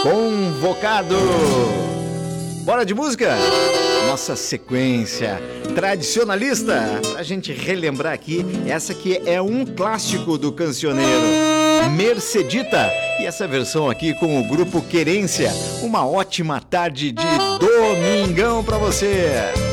Convocado. Bora de música? Nossa sequência tradicionalista, pra gente relembrar aqui, essa que é um clássico do cancioneiro, Mercedita, e essa versão aqui com o grupo Querência. Uma ótima tarde de domingão pra você.